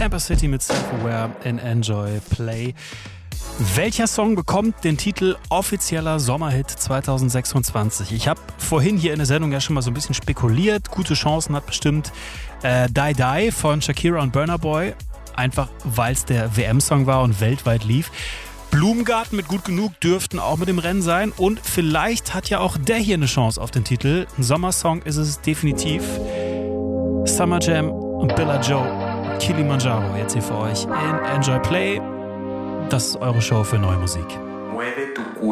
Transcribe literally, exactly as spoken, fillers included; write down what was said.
Camper City mit Self-Aware in Enjoy Play. Welcher Song bekommt den Titel offizieller Sommerhit zwanzig sechsundzwanzig? Ich habe vorhin hier in der Sendung ja schon mal so ein bisschen spekuliert. Gute Chancen hat bestimmt äh, Die Die von Shakira und Burna Boy. Einfach weil es der W M-Song war und weltweit lief. Blumengarten mit Gut Genug dürften auch mit dem Rennen sein. Und vielleicht hat ja auch der hier eine Chance auf den Titel. Ein Sommersong ist es definitiv. Summer Jam und Billa Joe, Kilimanjaro jetzt hier für euch in Enjoy Play. Das ist eure Show für neue Musik.